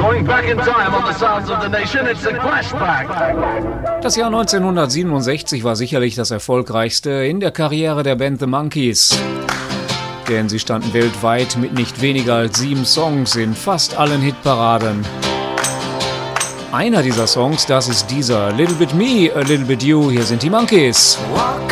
Going back in time on the sounds of the nation, it's the Clash Pack. Das Jahr 1967 war sicherlich das erfolgreichste in der Karriere der Band The Monkees. Denn sie standen weltweit mit nicht weniger als 7 Songs in fast allen Hitparaden. Einer dieser Songs, das ist dieser Little Bit Me, A Little Bit You. Hier sind die Monkees. Walk